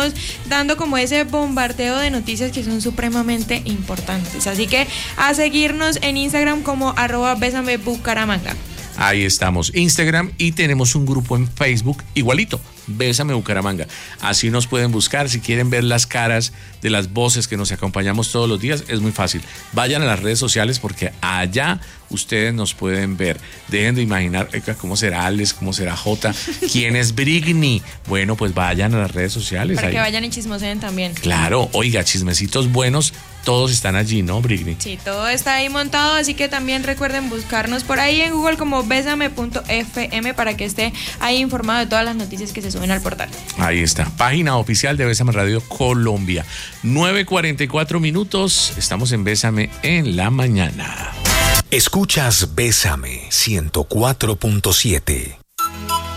estamos dando como ese bombardeo de noticias que son supremamente importantes. Así que a seguirnos en Instagram como @besamebucaramanga. Ahí estamos, Instagram, y tenemos un grupo en Facebook igualito, Bésame Bucaramanga. Así nos pueden buscar. Si quieren ver las caras de las voces que nos acompañamos todos los días, es muy fácil. Vayan a las redes sociales porque allá ustedes nos pueden ver. Dejen de imaginar cómo será Alex, cómo será Jota, quién es Brigni. Bueno, pues vayan a las redes sociales. Para ahí. que vayan y chismoseen también. Claro, oiga, chismecitos buenos, todos están allí, ¿no, Brigni? Sí, todo está ahí montado, así que también recuerden buscarnos por ahí en Google como besame.fm para que esté ahí informado de todas las noticias que se suben al portal. Ahí está, página oficial de Bésame Radio Colombia. 9:44 minutos, estamos en Bésame en la mañana. Escuchas Bésame 104.7.